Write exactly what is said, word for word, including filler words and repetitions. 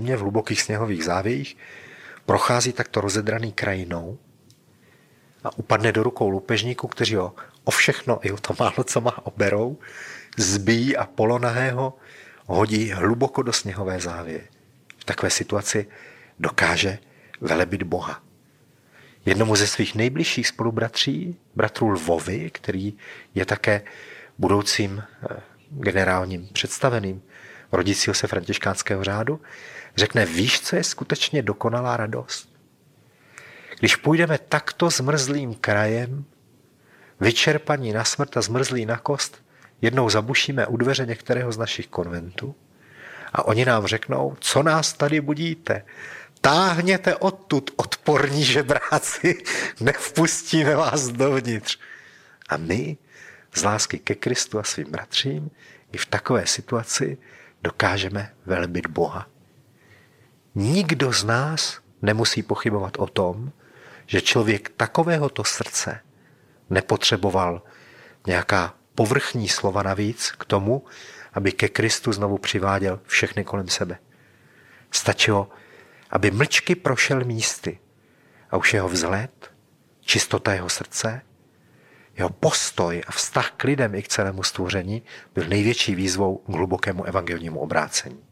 zimě v hlubokých sněhových závějích, prochází takto rozedraný krajinou a upadne do rukou loupežníků, kteří ho o všechno i o to málo, co má, oberou, zbijí a polonahého hodí hluboko do sněhové závěje. V takové situaci dokáže velebit Boha. Jednomu ze svých nejbližších spolubratří, bratru Lvovi, který je také budoucím generálním představeným rodícího se františkánského řádu, řekne, víš, co je skutečně dokonalá radost? Když půjdeme takto zmrzlým krajem, vyčerpaní na smrt a zmrzlí na kost, jednou zabušíme u dveře některého z našich konventů a oni nám řeknou, co nás tady budíte? Táhněte odtud, odporní žebráci, nevpustíme vás dovnitř. A my z lásky ke Kristu a svým bratřím i v takové situaci dokážeme velebit Boha. Nikdo z nás nemusí pochybovat o tom, že člověk takovéhoto srdce nepotřeboval nějaká povrchní slova navíc k tomu, aby ke Kristu znovu přiváděl všechny kolem sebe. Stačilo, aby mlčky prošel místy a už jeho vzhled, čistota jeho srdce, jeho postoj a vztah k lidem i k celému stvoření byl největší výzvou k hlubokému evangelnímu obrácení.